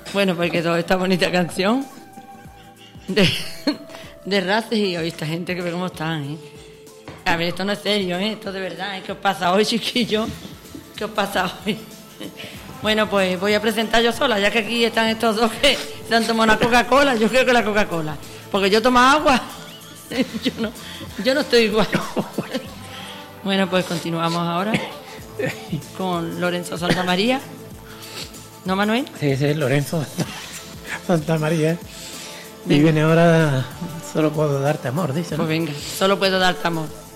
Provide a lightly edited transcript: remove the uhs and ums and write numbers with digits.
Bueno, pues quedó esta bonita canción de Races y hoy esta gente que ve cómo están, ¿eh? A ver, esto no es serio, ¿eh? Esto de verdad, ¿eh? ¿Qué os pasa hoy, chiquillos? ¿Qué os pasa hoy? Bueno, pues voy a presentar yo sola, ya que aquí están estos dos que se han tomado una Coca-Cola. Yo creo que la Coca-Cola, porque yo tomo agua. Yo no estoy igual. Bueno, pues continuamos ahora con Lorenzo Santamaría. ¿No, Manuel? Sí, Lorenzo Santamaría. Y viene ahora Solo puedo darte amor, dice, ¿no? Pues venga, solo puedo darte amor.